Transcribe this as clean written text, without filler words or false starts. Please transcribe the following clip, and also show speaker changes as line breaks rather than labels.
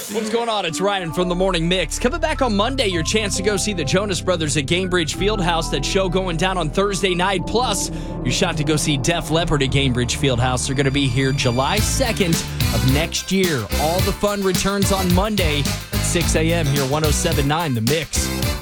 What's going on? It's Ryan from the Morning Mix. Coming back on Monday, your chance to go see the Jonas Brothers at Gainbridge Fieldhouse. That show going down on Thursday night. Plus, your shot to go see Def Leppard at Gainbridge Fieldhouse. They're going to be here July 2nd of next year. All the fun returns on Monday at 6 a.m. here, 107.9 The Mix.